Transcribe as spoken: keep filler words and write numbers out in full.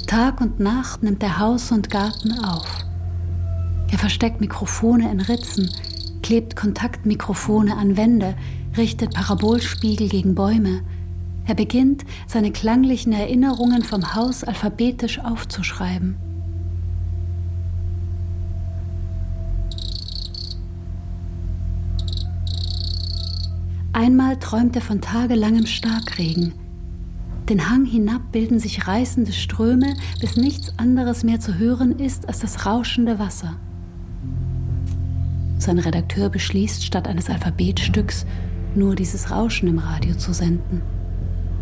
Tag und Nacht nimmt er Haus und Garten auf. Er versteckt Mikrofone in Ritzen, klebt Kontaktmikrofone an Wände, richtet Parabolspiegel gegen Bäume. Er beginnt, seine klanglichen Erinnerungen vom Haus alphabetisch aufzuschreiben. Einmal träumt er von tagelangem Starkregen. Den Hang hinab bilden sich reißende Ströme, bis nichts anderes mehr zu hören ist als das rauschende Wasser. Sein Redakteur beschließt, statt eines Alphabetstücks nur dieses Rauschen im Radio zu senden.